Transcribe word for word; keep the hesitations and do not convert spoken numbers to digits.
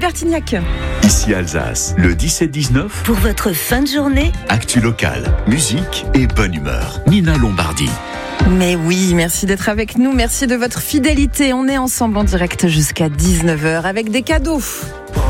Bertignac. Ici Alsace, le dix-sept dix-neuf. Pour votre fin de journée, Actu locale, musique et bonne humeur. Nina Lombardi. Mais oui, merci d'être avec nous, merci de votre fidélité. On est ensemble en direct jusqu'à dix-neuf heures avec des cadeaux.